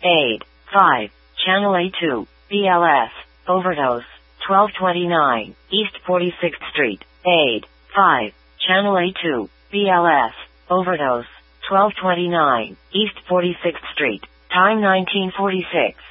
Aid. 5. Channel A2, BLS, overdose, 1229, East 46th Street. Aid. 5. Channel A2, BLS, overdose, 1229, East 46th Street. Time 1946.